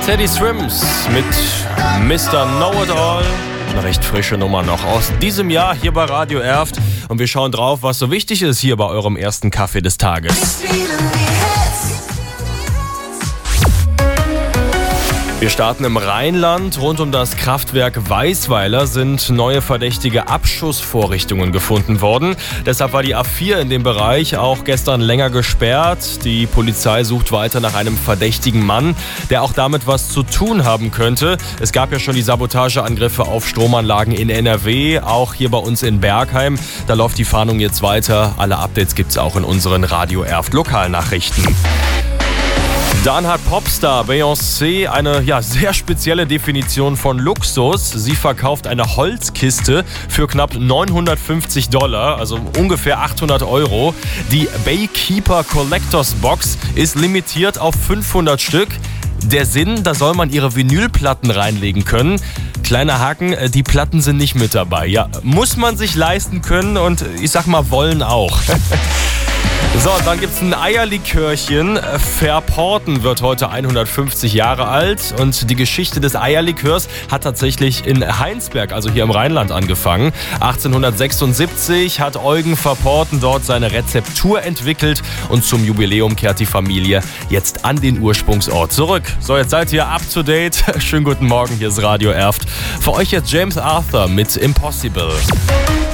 Teddy Swims mit Mr. Know-It-All. Eine recht frische Nummer noch aus diesem Jahr hier bei Radio Erft. Und wir schauen drauf, was so wichtig ist hier bei eurem ersten Kaffee des Tages. Wir starten im Rheinland. Rund um das Kraftwerk Weisweiler sind neue verdächtige Abschussvorrichtungen gefunden worden. Deshalb war die A4 in dem Bereich auch gestern länger gesperrt. Die Polizei sucht weiter nach einem verdächtigen Mann, der auch damit was zu tun haben könnte. Es gab ja schon die Sabotageangriffe auf Stromanlagen in NRW, auch hier bei uns in Bergheim. Da läuft die Fahndung jetzt weiter. Alle Updates gibt's auch in unseren Radio Erft Lokalnachrichten. Dann hat Popstar Beyoncé eine sehr spezielle Definition von Luxus. Sie verkauft eine Holzkiste für knapp $950, also ungefähr 800 €. Die Baykeeper Collectors Box ist limitiert auf 500 Stück. Der Sinn, da soll man ihre Vinylplatten reinlegen können. Kleiner Haken, die Platten sind nicht mit dabei. Ja, muss man sich leisten können und ich sag mal wollen auch. So, dann gibt's ein Eierlikörchen. Verporten wird heute 150 Jahre alt und die Geschichte des Eierlikörs hat tatsächlich in Heinsberg, also hier im Rheinland, angefangen. 1876 hat Eugen Verporten dort seine Rezeptur entwickelt und zum Jubiläum kehrt die Familie jetzt an den Ursprungsort zurück. So, jetzt seid ihr up to date. Schönen guten Morgen, hier ist Radio Erft. Für euch jetzt James Arthur mit Impossible.